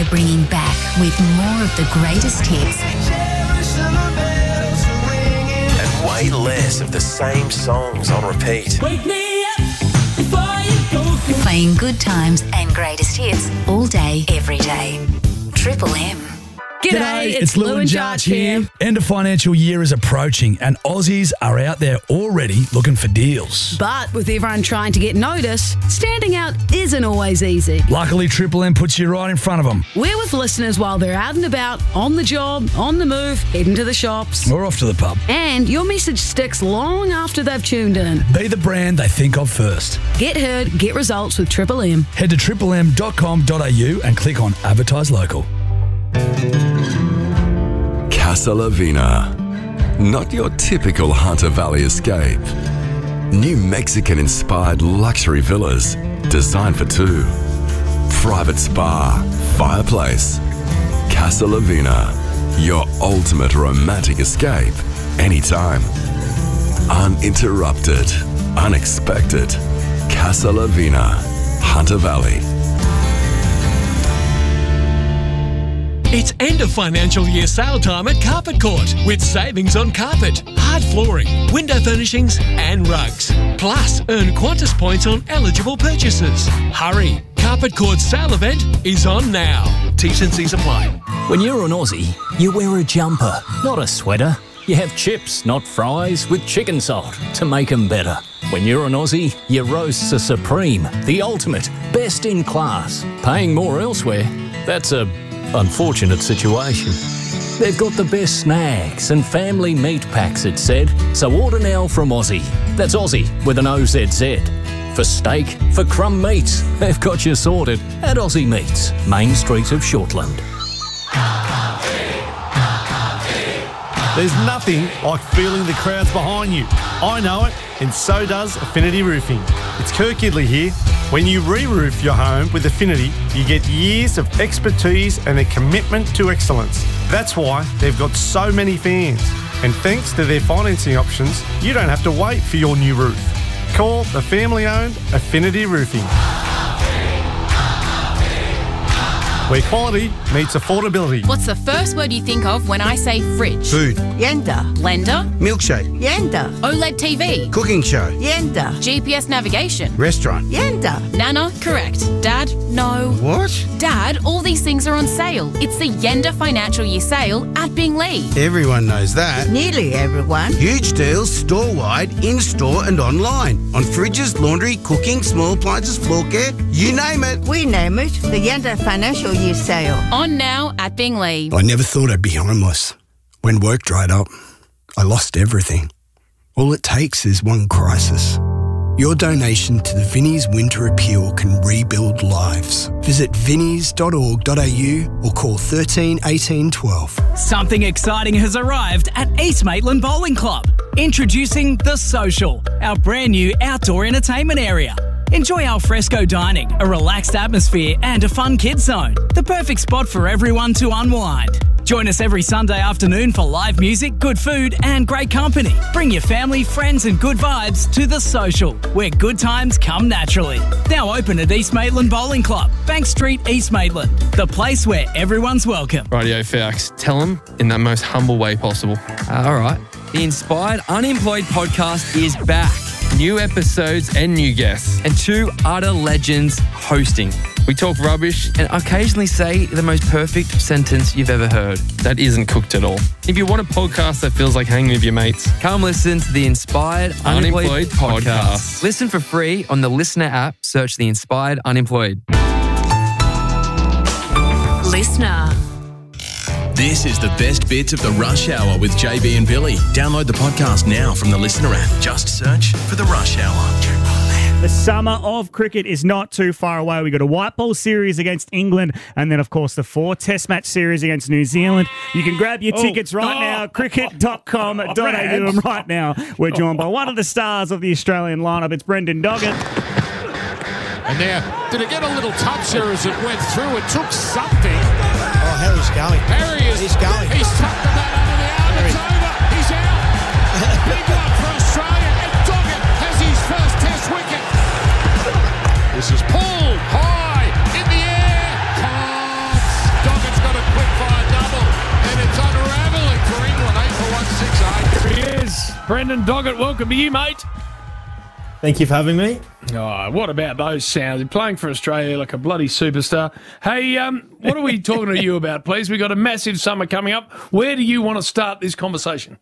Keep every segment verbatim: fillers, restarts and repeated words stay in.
we're bringing back with more of the greatest hits. And way less of the same songs on repeat. Wake me up before you go. Playing good times and greatest hits all day, every day. Triple M. G'day, it's Lou and Jarch here. End of financial year is approaching and Aussies are out there already looking for deals. But with everyone trying to get noticed, standing out isn't always easy. Luckily, Triple M puts you right in front of them. We're with listeners while they're out and about, on the job, on the move, heading to the shops. Or off to the pub. And your message sticks long after they've tuned in. Be the brand they think of first. Get heard, get results with Triple M. Head to triple m dot com dot a u and click on Advertise Local. Casa Lavina. Not your typical Hunter Valley escape. New Mexican-inspired luxury villas designed for two. Private spa, fireplace. Casa Lavina. Your ultimate romantic escape anytime. Uninterrupted. Unexpected. Casa Lavina. Hunter Valley. It's end of financial year sale time at Carpet Court with savings on carpet, hard flooring, window furnishings and rugs. Plus, earn Qantas points on eligible purchases. Hurry! Carpet Court's sale event is on now. T's and C's apply. When you're an Aussie, you wear a jumper, not a sweater. You have chips, not fries, with chicken salt to make them better. When you're an Aussie, your roasts are supreme, the ultimate, best in class. Paying more elsewhere, that's a unfortunate situation. They've got the best snacks and family meat packs, it said. So order now from Aussie. That's Aussie with an O Z Z. For steak, for crumb meats, they've got you sorted at Aussie Meats, Main Street of Shortland. There's nothing like feeling the crowds behind you. I know it, and so does Affinity Roofing. It's Kirk Idley here. When you re-roof your home with Affinity, you get years of expertise and a commitment to excellence. That's why they've got so many fans. And thanks to their financing options, you don't have to wait for your new roof. Call the family-owned Affinity Roofing, where quality meets affordability. What's the first word you think of when I say fridge? Food. Yenda. Blender. Milkshake. Yenda. OLED T V. Cooking show. Yenda. G P S navigation. Restaurant. Yenda. Nana, correct. Dad, no. What? Dad, all these things are on sale. It's the Yenda Financial Year Sale at Binglee. Everyone knows that. Nearly everyone. Huge deals store-wide, in-store and online. On fridges, laundry, cooking, small appliances, floor care, you name it. We name it the Yenda Financial Year Sale. On now at Binglee. I never thought I'd be homeless. When work dried up, I lost everything. All it takes is one crisis. Your donation to the Vinnie's Winter Appeal can rebuild lives. Visit vinnies dot org dot a u or call thirteen eighteen twelve. Something exciting has arrived at East Maitland Bowling Club. Introducing The Social, our brand new outdoor entertainment area. Enjoy al fresco dining, a relaxed atmosphere and a fun kids zone. The perfect spot for everyone to unwind. Join us every Sunday afternoon for live music, good food and great company. Bring your family, friends and good vibes to The Social, where good times come naturally. Now open at East Maitland Bowling Club, Bank Street, East Maitland. The place where everyone's welcome. Radio Fax, tell them in that most humble way possible. Uh, all right. The Inspired Unemployed podcast is back. New episodes and new guests. And two utter legends hosting. We talk rubbish And occasionally say the most perfect sentence you've ever heard. that isn't cooked at all. If you want a podcast that feels like hanging with your mates, Come listen to the Inspired Unemployed, Unemployed podcast. Podcast. Listen for free on the Listener app. Search the Inspired Unemployed. Listener. This is the best bits of the Rush Hour with J B and Billy. Download the podcast now from the Listener app. Just search for the Rush Hour. The summer of cricket is not too far away. We've got a white ball series against England and then, of course, the four test match series against New Zealand. You can grab your Oh, tickets right oh, now, cricket dot com dot a u. And right now, we're joined by one of the stars of the Australian lineup. It's Brendan Doggett. And now, did it get a little touch there as it went through? It took something. Oh, Harry's going. Harry is He's going. He's tucked the bat under the arm. It's over. He's out. Big one for Australia. And Doggett has his first test wicket. This is pulled high in the air. Caught. Brendan Doggett, welcome to you, mate. Thank you for having me. Oh, what about those sounds? You're playing for Australia like a bloody superstar. Hey, um, what are we talking to you about, please? We've got a massive summer coming up. Where do you want to start this conversation?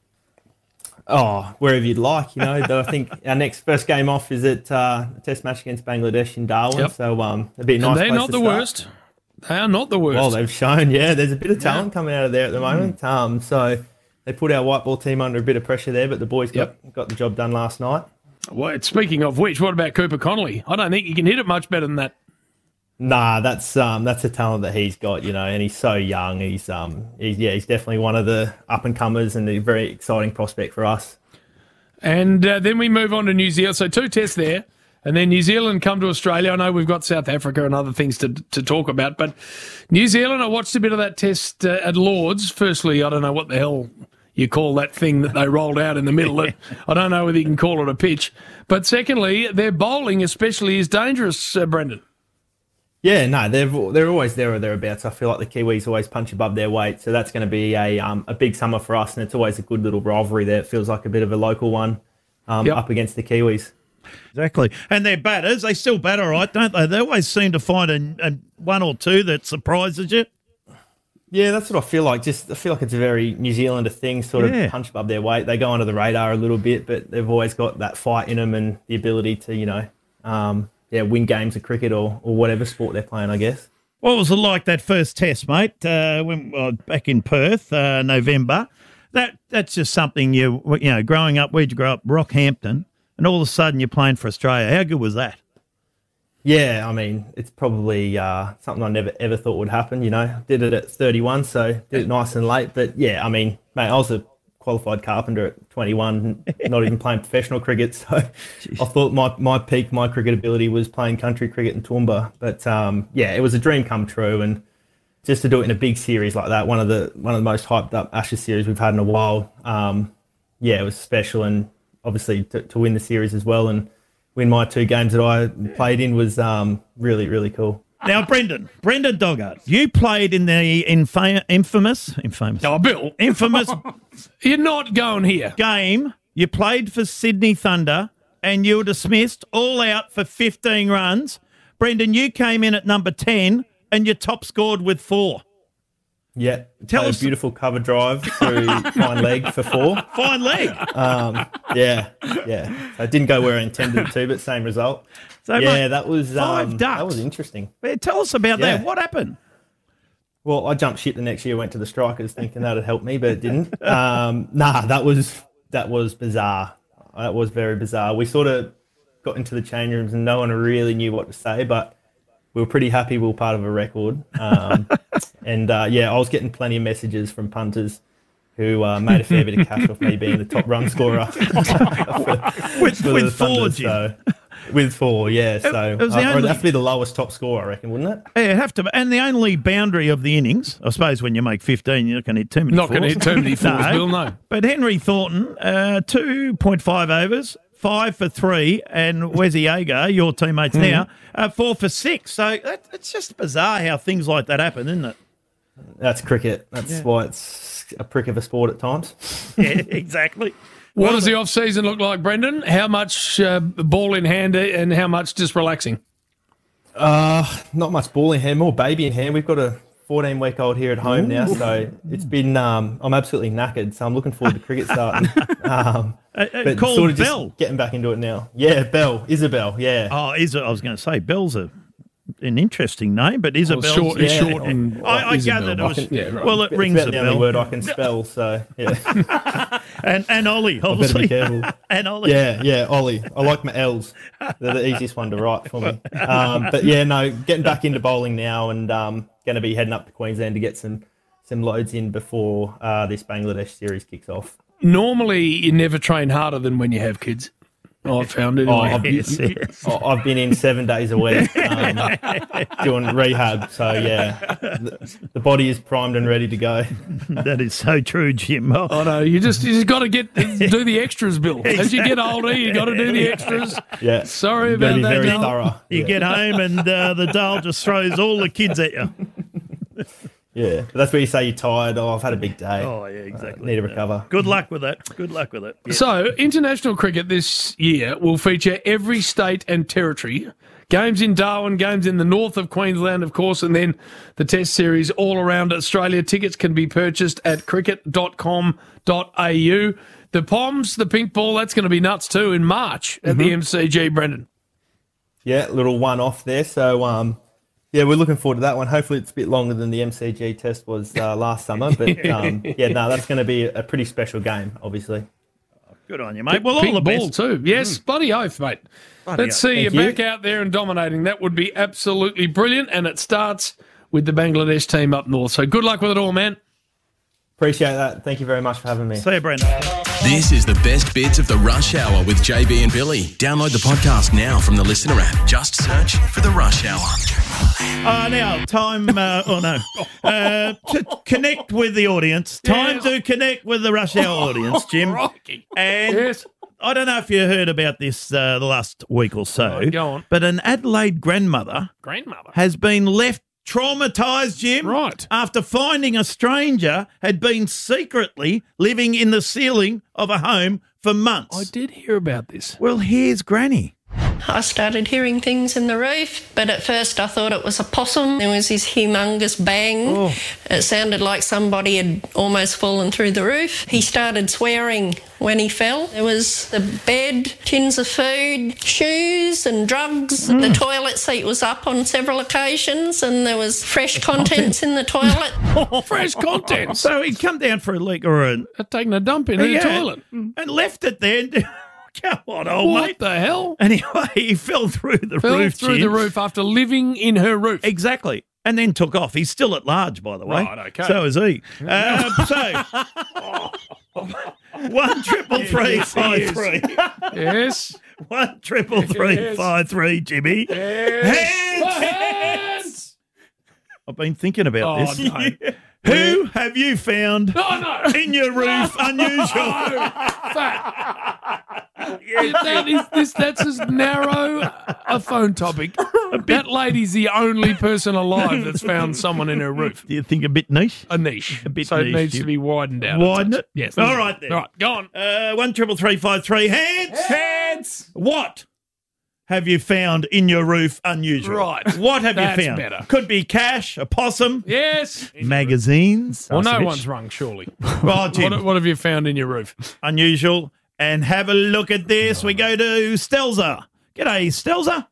Oh, wherever you'd like. You know, I think our next first game off is at uh, a test match against Bangladesh in Darwin. Yep. So um, it'd be a nice And they're place not to the start. worst. They are not the worst. Well, they've shown, yeah, there's a bit of talent coming out of there at the moment. Um, so they put our white ball team under a bit of pressure there, but the boys got, Yep. got the job done last night. Well, speaking of which, what about Cooper Connolly? I don't think you can hit it much better than that. Nah, that's um, that's a talent that he's got, you know, and he's so young. He's um, he's, yeah, he's definitely one of the up and comers and a very exciting prospect for us. And uh, then we move on to New Zealand. So two tests there. And then New Zealand come to Australia. I know we've got South Africa and other things to to talk about. But New Zealand, I watched a bit of that test uh, at Lords. Firstly, I don't know what the hell you call that thing that they rolled out in the middle. I don't know whether you can call it a pitch. But secondly, their bowling especially is dangerous, uh, Brendan. Yeah, no, they're they're always there or thereabouts. I feel like the Kiwis always punch above their weight, so that's going to be a um, a big summer for us, and it's always a good little rivalry there. It feels like a bit of a local one um, Yep. up against the Kiwis. Exactly. And their batters, they still bat all right, don't they? They always seem to find a, a one or two that surprises you. Yeah, that's what I feel like. Just I feel like it's a very New Zealander thing, sort Yeah. of punch above their weight. They go under the radar a little bit, but they've always got that fight in them and the ability to, you know, um, yeah, win games of cricket or, or whatever sport they're playing, I guess. What was it like that first test, mate? Uh, when well, back in Perth, uh, November. That that's just something you you know. Growing up, where'd you grow up? Rockhampton, and all of a sudden you're playing for Australia. How good was that? Yeah, I mean, it's probably uh, something I never ever thought would happen. You know, did it at thirty-one, so did it nice and late. But yeah, I mean, mate, I was a qualified carpenter at twenty-one, not even playing professional cricket. So I thought my my peak, my cricket ability was playing country cricket in Toowoomba. But um, yeah, it was a dream come true, and just to do it in a big series like that, one of the one of the most hyped up Ashes series we've had in a while. Um, yeah, it was special, and obviously to, to win the series as well and win my two games that I played in was um, really, really cool. Now, Brendan, Brendan Doggett, you played in the infa- infamous, infamous, oh, Bill, infamous. You're not going here. Game. You played for Sydney Thunder, and you were dismissed all out for fifteen runs. Brendan, you came in at number ten, and you top scored with four. Yeah, Tell played us- a beautiful cover drive through fine leg for four. Fine leg. Um, yeah, yeah. I didn't go where I intended to, but same result. So, yeah, mate, that was five um, ducks. that was interesting. Hey, tell us about Yeah. that. What happened? Well, I jumped ship the next year, went to the Strikers, thinking that'd help me, but it didn't. Um, nah, that was that was bizarre. That was very bizarre. We sort of got into the change rooms and no one really knew what to say, but we were pretty happy we were part of a record. Um, and uh, yeah, I was getting plenty of messages from punters who uh, made a fair bit of cash off me being the top run scorer for, with for with the four, Thunder, Jim. so, with four, yeah. So it was the uh, only- it'd have to be the lowest top score, I reckon, wouldn't it? Yeah, it'd have to. And the only boundary of the innings, I suppose, when you make fifteen, you're not going to hit too many Not fours. gonna hit too many fours, Bill, no. But Henry Thornton, uh, two point five overs, five for three, and Wesy Yeager, your teammates Mm-hmm. now, uh, four for six. So that, it's just bizarre how things like that happen, isn't it? That's cricket. That's Yeah. why it's a prick of a sport at times. Yeah, exactly. What does the off season look like, Brendan? How much uh, ball in hand and how much just relaxing? Uh, not much ball in hand, more baby in hand. We've got a fourteen week old here at home now, Ooh. so it's been. Um, I'm absolutely knackered, so I'm looking forward to cricket starting. um, Uh, uh, but called sort of just Bell. getting back into it now. Yeah, Bell, Isabel. Yeah. Oh, is it? I was going to say Bell's a an interesting name, but Isabel. short- it's yeah. short and- I, I Isabel. gathered it I was. can- yeah, right. Well, it It's rings about a the bell. only word I can spell, so yeah. and and Ollie, I better obviously. be careful. and Ollie. Yeah, yeah, Ollie. I like my L's. They're the easiest one to write for me. Um, but yeah, no, getting back into bowling now and um, going to be heading up to Queensland to get some some loads in before uh, this Bangladesh series kicks off. Normally, you never train harder than when you have kids. I've found it. Oh, Anyway. I've, been, oh, I've been in seven days a week um, doing rehab. So, yeah, the, the body is primed and ready to go. That is so true, Jim. Oh, I know. You just you just got to get do the extras, Bill. As you get older, you got to do the extras. Yeah. Sorry You've gotta about be that. very Bill. thorough. You Yeah. get home and uh, the Dale just throws all the kids at you. Yeah, but that's where you say you're tired. Oh, I've had a big day. Oh, yeah, exactly. Uh, need to recover. Good luck with it. Good luck with it. Yeah. So, international cricket this year will feature every state and territory. Games in Darwin, games in the north of Queensland, of course, and then the Test series all around Australia. Tickets can be purchased at cricket dot com dot a u. The Poms, the pink ball, that's going to be nuts too in March at Mm-hmm. the M C G, Brendan. Yeah, little one off there. So, um, yeah, we're looking forward to that one. Hopefully it's a bit longer than the M C G test was uh, last summer. But, um, yeah, no, that's going to be a pretty special game, obviously. Good on you, mate. Well, all Pink the ball best. too. Yes, Mm. bloody oath, mate. Bloody Let's oath. see you Thank back out there and dominating. That would be absolutely brilliant. And it starts with the Bangladesh team up north. So good luck with it all, man. Appreciate that. Thank you very much for having me. See you, Brendan. This is the best bits of the Rush Hour with J B and Billy. Download the podcast now from the Listener app. Just search for the Rush Hour. Uh, now, time, uh, oh no, uh, to connect with the audience. Time Yes. to connect with the Rush Hour audience, Jim. Rocky. And Yes. I don't know if you heard about this uh, the last week or so, Right, go on. but an Adelaide grandmother Grandmother. has been left traumatised, Jim. Right. After finding a stranger had been secretly living in the ceiling of a home for months. I did hear about this. Well, here's Granny. I started hearing things in the roof, but at first I thought it was a possum. There was this humongous bang. Oh. It sounded like somebody had almost fallen through the roof. He started swearing when he fell. There was the bed, tins of food, shoes and drugs. Mm. The toilet seat was up on several occasions and there was fresh contents in the toilet. Fresh contents. So he'd come down for a leak or a... Taking a dump in the Yeah, toilet. and left it there. Come on, old What mate. the hell? Anyway, he fell through the Fell roof. through Jim. the roof after living in her roof. Exactly. And then took off. He's still at large, by the way. Right, okay. So is he. Um, so, one triple three Yes, he five is. three. Yes. One triple three Yes. five three, Jimmy. Yes. Hands! Hands! I've been thinking about Oh, this. no. Who have you found Oh, no. in your roof unusual? No. Fat. Yeah, that is, this, that's as narrow a phone topic. That lady's the only person alive that's found someone in her roof. Do you think a bit niche? A niche. A bit so niche, it needs Jim. to be widened out. Widen it? Yes. All right then. All right, go on. Uh, one triple three five three. Hands. Hands. What have you found in your roof unusual? Right. What have That's you found? better. Could be cash, a possum, Yes. magazines. Well, no Sausage. one's rung, surely. Oh, Jim. What, what have you found in your roof? Unusual. And have a look at this. We go to Stelza. G'day, Stelza.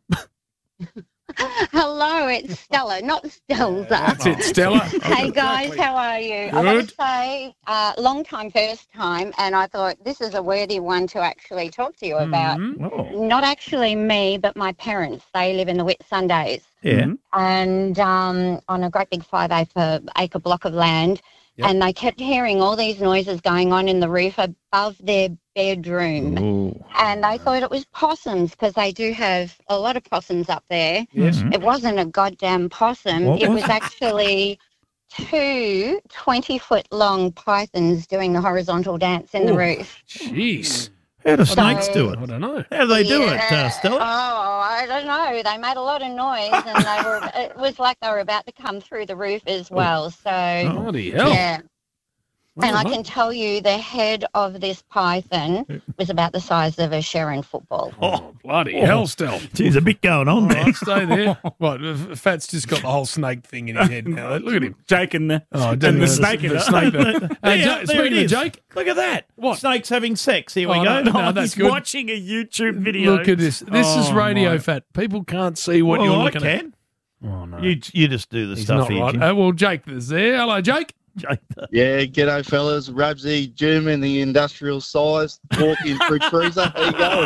Hello, it's Stella, not Stelza. That's it, Stella. Hey guys, how are you? I got to say, uh, long time, first time, and I thought this is a worthy one to actually talk to you about. Oh. Not actually me, but my parents. They live in the Whitsundays, Yeah. and um, on a great big five acre acre block of land. Yep. And they kept hearing all these noises going on in the roof above their bedroom. Ooh. And they thought it was possums because they do have a lot of possums up there. Yes. It wasn't a goddamn possum. What it was was actually two twenty-foot long pythons doing the horizontal dance in the Ooh. roof. Jeez. How do So- snakes do it? I don't know. How do they do it, uh, Yeah. Stella? Oh, I don't know. They made a lot of noise, and they were. It was like they were about to come through the roof as well. So, Bloody hell. yeah. And I Well, can tell you the head of this python was about the size of a Sharon football. Oh, bloody hell, Stel. Geez, a bit going on All there. right, stay there. What? Fat's just got the whole snake thing in his head now. Look at him. Jake and the, Oh, and the the- snake in the it. snake. Uh, There- Ja- there speaking it of is. Jake, Look at that. What? Snakes having sex. Here we Oh, go. no, no, that's He's good. watching a YouTube video. look at this. This is Oh, radio, my. Fat. People can't see what well, you're I looking can. at. Oh, no. You, you just do the He's stuff not here, right. Jim. Uh, well, Jake is there. Hello, Jake. Jake. Yeah, g'day fellas. Rabsy, Jim in the industrial size, walking through cruiser. How you going?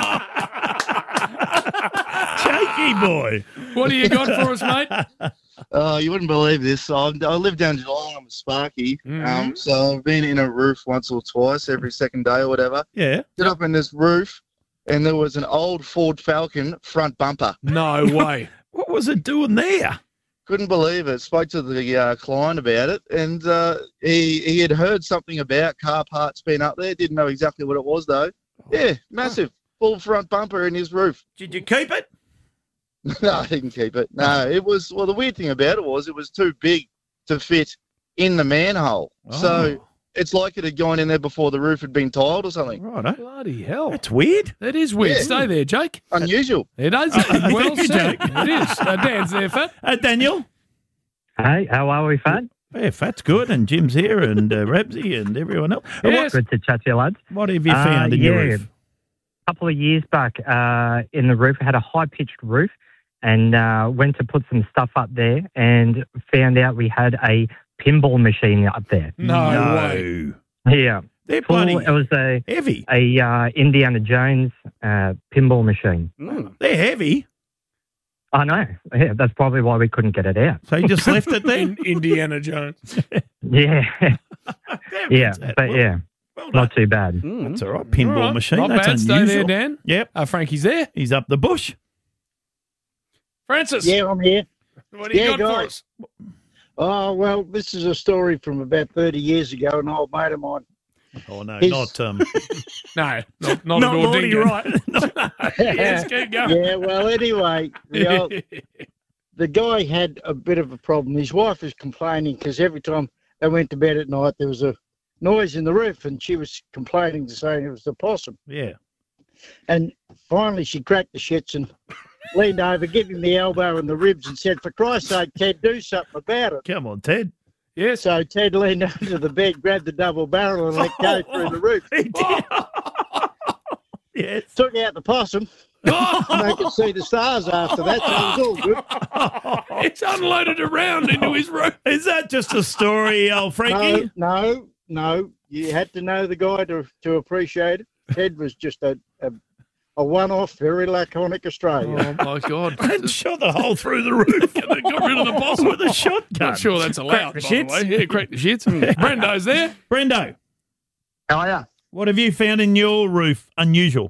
Jakey boy. What do you got for us, mate? Oh, you wouldn't believe this. I, I live down Geelong. I'm a Sparky. Mhm. Um, so I've been in a roof once or twice, every second day or whatever. Yeah. Get up in this roof, and there was an old Ford Falcon front bumper. No way. What was it doing there? Couldn't believe it. Spoke to the uh, client about it, and uh, he he had heard something about car parts being up there. Didn't know exactly what it was though. Yeah, massive, full front bumper in his roof. Did you keep it? No, I didn't keep it. No, it was. Well, the weird thing about it was it was too big to fit in the manhole. Oh. So it's like it had gone in there before the roof had been tiled or something. Right, Bloody hell. That's weird. That is weird. Yeah. Stay there, Jake. Unusual. It is. Uh, well thank you, said. Jake. It is. Uh, Dan's there, Fat. Uh, Daniel? Hey, how are we, Fat? Yeah, Fat's good, and Jim's here, and uh, Rebsy, and everyone else. Uh, Yes. Good to chat to you, lads. What have you found Uh, in your yeah. roof? A couple of years back, uh, in the roof, I had a high-pitched roof and uh, went to put some stuff up there and found out we had a pinball machine up there. No, No. way. Yeah. They're Full- bloody it was a heavy. a uh, Indiana Jones uh, pinball machine. They're heavy. I know. Yeah, that's probably why we couldn't get it out. So you just left it there? In Indiana Jones. Yeah. yeah, that. but Well- yeah, not too bad. That's all right. Pinball All right. machine. Not That's bad. Stay unusual. there, Dan. Yep. Uh, Frankie's there. He's up the bush. Francis. Yeah, I'm here. What do you Yeah, got for guys. us? Oh, well, this is a story from about thirty years ago, an old mate of mine. Oh, no, He's- not... Um, No, not, not, Not at all. Lordy, Dingo. right. Yes, keep going. Yeah, well, anyway, the, old, the guy had a bit of a problem. His wife was complaining because every time they went to bed at night, there was a noise in the roof, and she was complaining to saying it was the possum. yeah. And finally, she cracked the shits and leaned over, gave him the elbow and the ribs, and said, "For Christ's sake, Ted, do something about it." Come on, Ted. Yes. So Ted leaned under the bed, grabbed the double barrel, and let go through the roof. He did. Yes. Took out the possum. And they could see the stars after that, so it was all good. It's unloaded around into his room. Is that just a story, old Frankie? No, no, no. You had to know the guy to, to appreciate it. Ted was just a, a, a one-off, very laconic Australian. Oh, my God. And shot the hole through the roof. Got rid of the boss with a shotgun. Not sure that's allowed, Crack the by the shits. way. Yeah, crack the shits. Brendo's there. Brendo, How are you? what have you found in your roof unusual?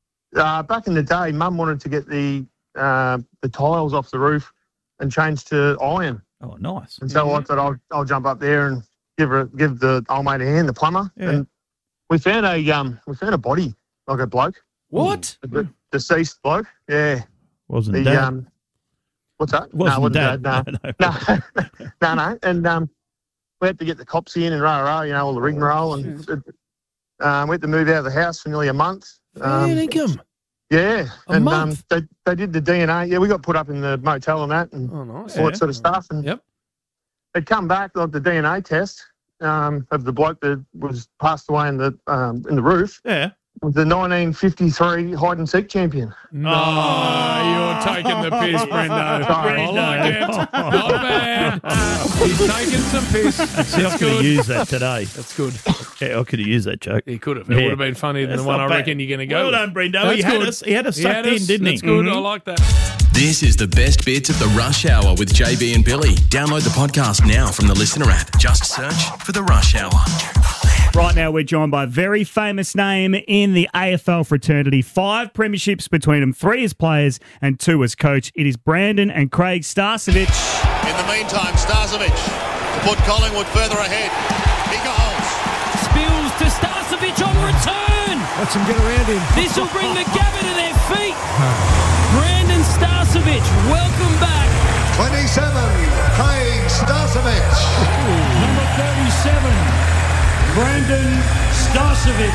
Uh, back in the day, Mum wanted to get the uh, the tiles off the roof and change to iron. Oh, nice. And so I thought I'll, I'll jump up there and give her give the old mate a hand, the plumber. Yeah. And we found a um we found a body, like a bloke, What? a de- deceased bloke. Yeah. Wasn't The, Dad? um, what's that? Wasn't no, wasn't Dad. Dad. No, No, no, no, no. And um, we had to get the cops in and rah rah, you know, all the rigmarole, and um, we had to move out of the house for nearly a month. Um, Yeah, they come. Yeah, A and month? um, they they did the D N A. Yeah, we got put up in the motel and that, and Oh, nice. all that sort of stuff. And Yep. they'd come back like the D N A test um, of the bloke that was passed away in the um, in the roof. Yeah. Was the nineteen fifty-three hide and seek champion. No, you're taking the piss, Brendo. I like it. Not bad. He's taking some piss. See, I That's could have good. used that today. That's good. Yeah, I could have used that joke. He could have. It Yeah. would have been funnier than That's the one not I bad. reckon you're going to go Well with. done, Brendo. That's He had good. us- he had us sucked in, us. didn't he? That's good. Mhm. I like that. This is the best bits of the Rush Hour with J B and Billy. Download the podcast now from the Listener app. Just search for the Rush Hour. Right now, we're joined by a very famous name in the A F L fraternity. Five premierships between them, three as players and two as coach. It is Brandon and Craig Starcevic. In the meantime, Starcevic to put Collingwood further ahead. He goes. Spills to Starcevic on return. Watch him get around him. This will bring McGavin to their feet. Brandon Starcevic, welcome back. twenty-seven, Craig Starcevic. Number thirty-seven, Brandon Starcevic.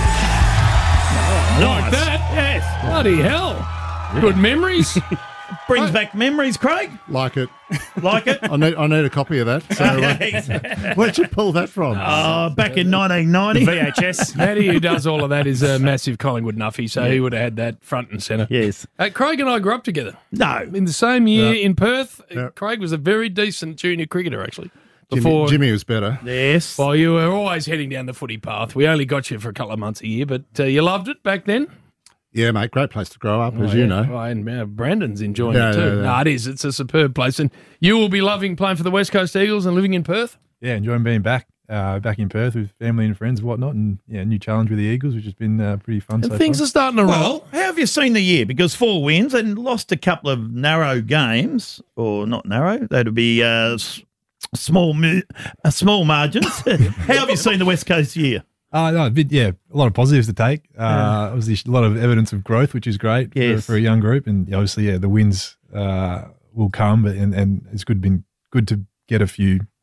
Like that? Yes. Bloody hell. Good memories. Brings back memories, Craig. Like it. Like it? I need I need a copy of that. So, uh, where'd you pull that from? Oh, back in nineteen ninety. V H S. Matty, who does all of that, is a massive Collingwood nuffy, so he would have had that front and centre. Yes. Uh, Craig and I grew up together. No. In the same year Yeah. in Perth. Yeah. Craig was a very decent junior cricketer, actually. Jimmy, Before, Jimmy was better. Yes. Well, you were always heading down the footy path. We only got you for a couple of months a year, but uh, you loved it back then. Yeah, mate, great place to grow up, as Oh, you yeah. know. Oh, and uh, Brandon's enjoying Yeah, it too. yeah, yeah. No, it is. It's a superb place. And you will be loving playing for the West Coast Eagles and living in Perth? Yeah, enjoying being back, uh, back in Perth with family and friends and whatnot, and yeah, new challenge with the Eagles, which has been uh, pretty fun And so things far. are starting to Well, roll. how have you seen the year? Because four wins and lost a couple of narrow games, or not narrow, that'd be uh, s- small mu- uh, small margins. How have you seen the West Coast year? Uh, no, a bit, yeah, a lot of positives to take. Uh, Yeah. Obviously, a lot of evidence of growth, which is great Yes. for, for a young group. And obviously, yeah, the wins uh, will come, but and, and it's good been good to get a few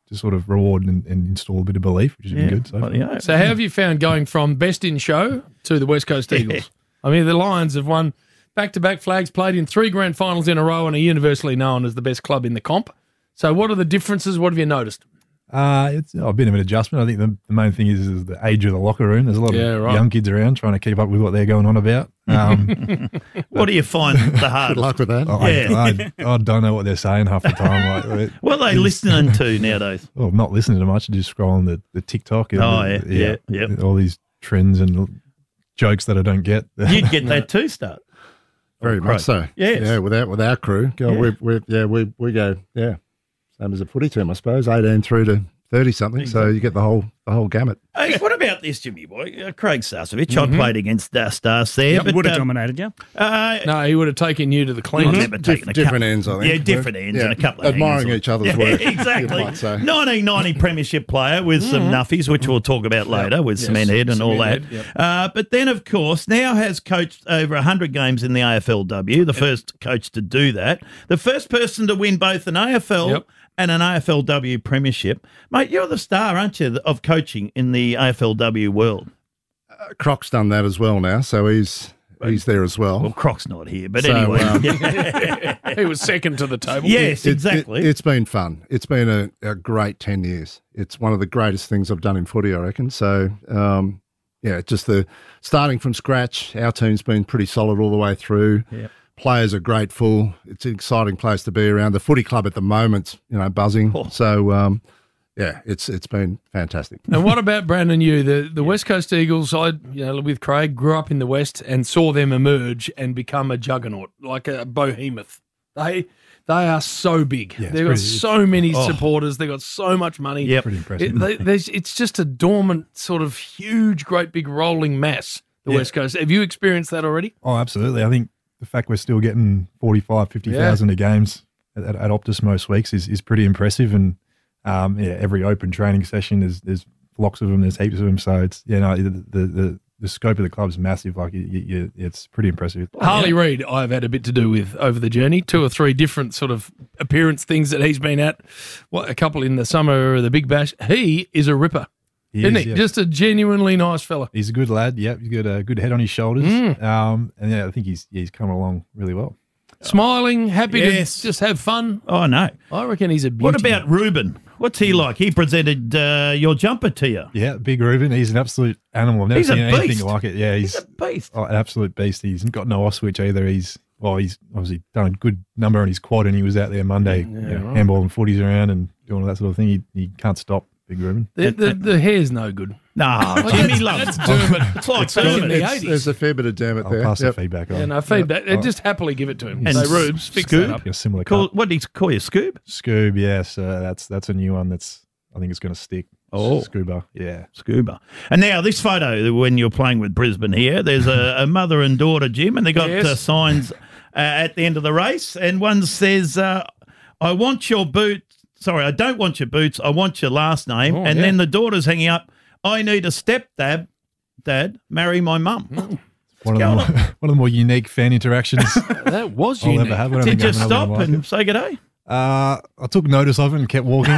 to sort of reward and, and install a bit of belief, which has Yeah. been good. So, Well, far. yeah. So how have you found going from best in show to the West Coast Eagles? I mean, the Lions have won back-to-back flags, played in three grand finals in a row, and are universally known as the best club in the comp. So what are the differences? What have you noticed? Uh, it's oh, a bit of an adjustment. I think the, the main thing is, is the age of the locker room. There's a lot Yeah, of right. young kids around trying to keep up with what they're going on about. Um, What do you find the hardest? Good luck with that. I, Yeah. I, I don't know what they're saying half the time. Like, it- What are they listening to nowadays? Well, not listening to much, just scrolling the, the TikTok. And Oh, the, yeah, yeah, yep. all these trends and jokes that I don't get. You'd get that too, Start. Very much so. Yes. Yeah, with our, with our crew. God, Yeah. we we yeah, we, we go, yeah, same as a footy team, I suppose, eighteen through to thirty-something. So you get the whole the whole gamut. Hey, what about this, Jimmy boy? Uh, Craig Starcevich, Mhm. I played against uh, Stars there. Yep, but, would have um, dominated you. Uh, No, he would have taken you to the I've cleaners. never taken a different couple- ends, I think. Yeah, different ends Yeah. and a couple of Admiring hangers. each other's Yeah, work, exactly. you might say. nineteen ninety premiership player with some Mhm. nuffies, which we'll talk about later with Yes, Cementhead and all that. Cementhead, yep. Uh, but then, of course, now has coached over one hundred games in the A F L W, the first coach to do that, the first person to win both an A F L Yep. and an A F L W premiership. Mate, you're the star, aren't you, of coaching in the A F L W world? Uh, Croc's done that as well now, so he's he's there as well. Well, Croc's not here, but So, anyway. um, He was second to the table. Yes, It- exactly. It, has been fun. It's been a, a great ten years. It's one of the greatest things I've done in footy, I reckon. So, um, yeah, just the starting from scratch. Our team's been pretty solid all the way through. Yep. Players are grateful. It's an exciting place to be around. The footy club at the moment's, you know, buzzing. Oh. So, um, yeah, it's it's been fantastic. And what about Brandon? You the the West Coast Eagles. I you know with Craig grew up in the West and saw them emerge and become a juggernaut like a behemoth. They they are so big. Yeah, it's They've got pretty- so many Oh. supporters. They've got so much money. Yep. Pretty impressive. It, they, there's, it's just a dormant sort of huge, great big rolling mass. The Yeah. West Coast. Have you experienced that already? Oh, absolutely. I think the fact we're still getting forty-five, fifty thousand a games at, at, at Optus most weeks is, is pretty impressive. And um, yeah, every open training session, there's, there's flocks of them, there's heaps of them. So it's, you know, the, the, the, the scope of the club is massive. Like, you, you, it's pretty impressive. Harley Reid, I've had a bit to do with over the journey. Two or three different sort of appearance things that he's been at. What, a couple in the summer, the Big Bash. He is a ripper, He isn't is, he? yeah. Just a genuinely nice fella. He's a good lad. Yeah, he's got a good head on his shoulders. Mm. Um, and yeah, I think he's yeah, he's coming along really well. Smiling, happy Yes. to just have fun. Oh, no. I reckon he's a beauty. What about Ruben? What's he like? He presented uh, your jumper to you. Yeah, Big Ruben. He's an absolute animal. I've never He's a seen anything beast. like it. Yeah, he's, He's a beast. oh, an absolute beast. He's got no off switch either. He's well, he's obviously done a good number on his quad, and he was out there Monday, Yeah, you know, right. handball and footies around and doing all that sort of thing. He, he can't stop, Big Ruben. The, the, the hair's no good. Nah, Like, Jimmy that's- loves that's it. Dermot. It's like It's back in Dermot. the It's- eighties. there's a fair bit of Dermot I'll there. pass Yep. the feedback on. Yeah, no, feedback. Oh. Just happily give it to him. And Say, Rubes, fix Scoob? that up. A similar Call, cut. what did he call you, Scoob? Scoob, yes. Uh, that's that's a new one that's, I think it's going to stick. Oh. Scuba, yeah. Scuba. And now this photo, when you're playing with Brisbane here, there's a, a mother and daughter, Jim, and they got Yes. uh, signs uh, at the end of the race. And one says, uh, I want your boots. Sorry, I don't want your boots. I want your last name. Oh, and yeah. then the daughter's hanging up, I need a stepdad. Dad, marry my mum. One of, the more, one of the more unique fan interactions That was I'll unique. ever have. I don't Did think you I've had stop one like and it. say good day? Uh, I took notice of it and kept walking.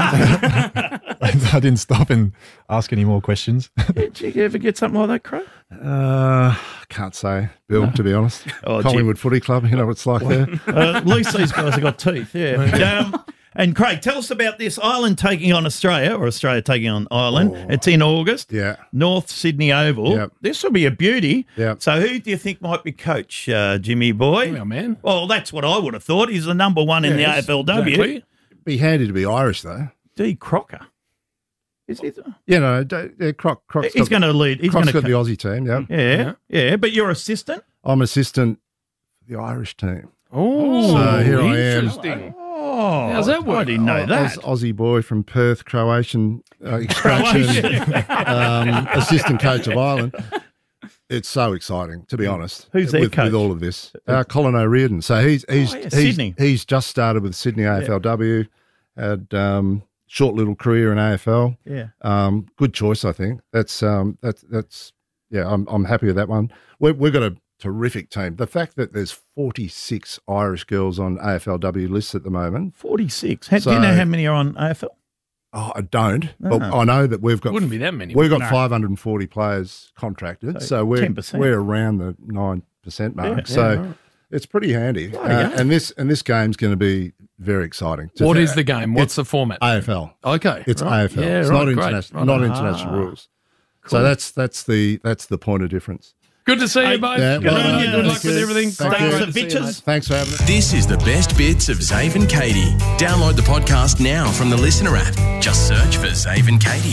I didn't stop and ask any more questions. Did you ever get something like that, Crow? Uh, can't say, Bill, to be honest. Oh, Collingwood Footy Club, you know what it's like there. Uh, at least these guys have got teeth, yeah. Um, and Craig, tell us about this Ireland taking on Australia, or Australia taking on Ireland. Oh. It's in August. Yeah. North Sydney Oval. Yep. This will be a beauty. Yep. So who do you think might be coach, uh, Jimmy boy? Oh, man. Well, that's what I would have thought. He's the number one in the A Yes, F L W. exactly. Be handy to be Irish, though. D. Crocker. Is he? The, You know, d- yeah, Croc, Croc's he's got, going to lead. He's Croc's going got to. the Aussie team, yeah. Yeah, yeah, But you're assistant. I'm assistant for the Irish team. Oh, So here I am. interesting. Oh, How's that work? I didn't know that. Aus- Aussie boy from Perth, Croatian uh, extraction, um, assistant coach of Ireland. It's so exciting, to be honest. Who's their with, coach? with all of this? Uh, Colin O'Riordan. So he's he's Oh, yeah, he's, Sydney. he's just started with Sydney A F L W, had um, short little career in A F L. Yeah. Um, good choice, I think. That's um, that's that's yeah. I'm I'm happy with that one. We we've got a terrific team. The fact that there's forty-six Irish girls on A F L W lists at the moment. forty-six. How, do you So- know how many are on A F L? Oh, I don't. No. But I know that we've got Wouldn't be that many, We've got no. five hundred forty players contracted, So so, we're ten percent. we're around the nine percent mark. Yeah. so Yeah, right. it's pretty handy. Uh, Bloody hell. and this and this game's going to be very exciting. What Just- is the game? What's it's the format? A F L. Okay, It's right. A F L. Yeah, it's right, not great. international. Right Not on. international Ah, rules. cool. So that's that's the that's the point of difference. Good to see you both. Yeah, Good, well on you. done. Good luck Thank with you. everything. Thank Great you. to see you, mate. Thanks for having us. This is the best bits of Zave and Katie. Download the podcast now from the Listener app. Just search for Zave and Katie.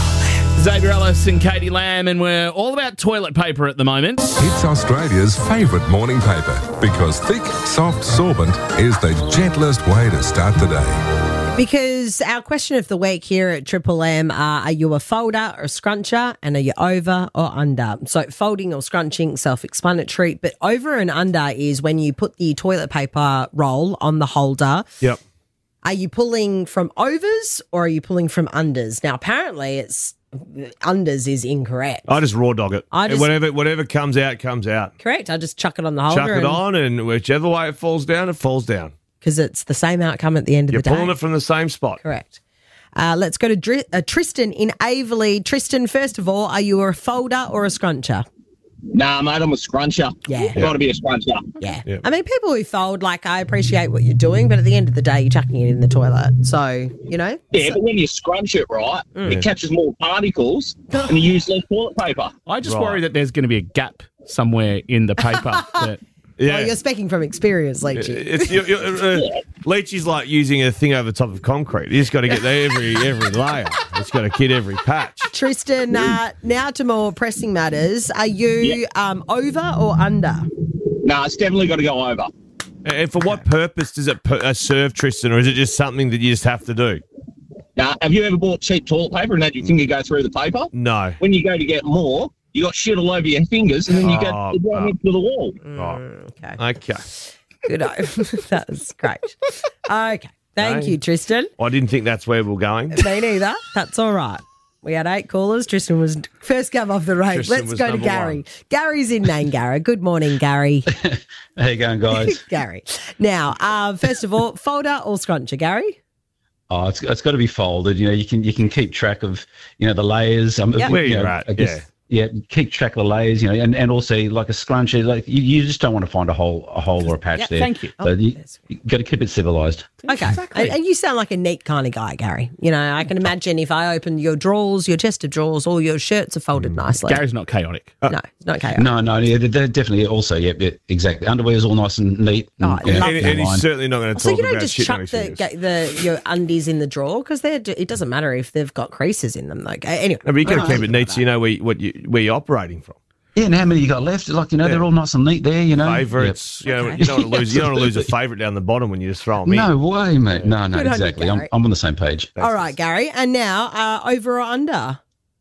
Xavier Ellis and Katie Lamb, and we're all about toilet paper at the moment. It's Australia's favourite morning paper because thick, soft sorbent is the gentlest way to start the day. Because our question of the week here at Triple M are, are you a folder or a scruncher, and are you over or under? So folding or scrunching, self-explanatory, but over and under is when you put the toilet paper roll on the holder. Yep. Are you pulling from overs or are you pulling from unders? Now, apparently it's unders is incorrect. I just raw dog it. I just- whatever whatever comes out, comes out. Correct. I just chuck it on the holder. Chuck it on, and whichever way it falls down, it falls down. Because it's the same outcome at the end of You're the day. pulling it from the same spot. Correct. Uh, let's go to Dri- uh, Tristan in Averley. Tristan, first of all, are you a folder or a scruncher? Nah, mate, I'm a scruncher. Yeah. Got to be a scruncher. Yeah. I mean, people who fold, like, I appreciate what you're doing, but at the end of the day, you're chucking it in the toilet. So, you know? Yeah, but when you scrunch it right, Mm. it catches more particles and you use less toilet paper. I just Right. worry that there's going to be a gap somewhere in the paper. that, Yeah. Well, you're speaking from experience, Leachy. It's you you uh, Leachy's like using a thing over the top of concrete. You just got to get there every every layer. It's got to kid every patch. Tristan, uh, now to more pressing matters. Are you um, over or under? Nah, it's definitely got to go over. And for what purpose does it per- uh, serve, Tristan, or is it just something that you just have to do? Now, have you ever bought cheap toilet paper and had your finger go through the paper? No. When you go to get more, you got shit all over your fingers and then you Oh, go right oh. into the wall. okay. Okay. Good. That was great. Okay. Thank Hey. you, Tristan. I didn't think that's where we're going. Me neither. That's all right. We had eight callers. Tristan was first come off the range. Tristan Let's was go to number Gary. one. Gary's in Nangara. Good morning, Gary. How you going, guys? Gary. Now, uh, first of all, folder or scruncher, Gary? Oh, it's, it's got to be folded. You know, you can you can keep track of you know the layers. Um, Yep. you Where know, you're at, I guess, yeah. Yeah, keep track of the layers. You know, and, and also like a scruncher, like you, you just don't want to find a hole a hole or a patch Yeah, there. thank you. So you, you got to keep it civilized. Okay. And, and you sound like a neat kind of guy, Gary. You know, I can imagine if I opened your drawers, your chest of drawers, all your shirts are folded nicely. Gary's not chaotic. No, it's not chaotic. No, no, yeah, they're, they're definitely also yeah, yeah, exactly. Underwear's all nice and neat. And, Oh, I yeah, love And, that. and he's certainly not going to So talk you don't about just shit chuck on his the, fingers. get the your undies in the drawer because they're it doesn't matter if they've got creases in them. Like anyway, No, but you got to No, keep it neat so you know where, you, what you, where you're operating from. Yeah, and how many you got left? Like you know, they're all nice and neat there. You know, Favourites, you know, you don't want to lose. You don't want to lose a favourite down the bottom when you just throw them in. No way, mate. No, no, Good on you, exactly. I'm, Gary. I'm on the same page. all right, Gary. And now, uh, over or under?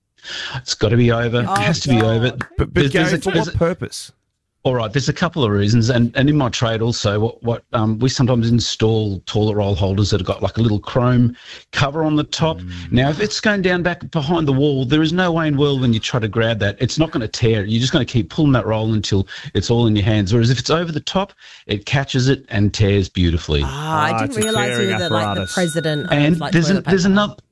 It's got to be over. Oh, it has to be over. But, but There's- Gary, there's a- for there's what a- purpose? All right, there's a couple of reasons, and, and in my trade also, what what um, we sometimes install toilet roll holders that have got like a little chrome cover on the top. Mm. Now, if it's going down back behind the wall, there is no way in the world when you try to grab that, it's not going to tear. You're just going to keep pulling that roll until it's all in your hands. Whereas if it's over the top, it catches it and tears beautifully. Ah, I Ah, didn't it's a realise you were tearing the, like the apparatus. president of And like there's toilet a, there's paper. another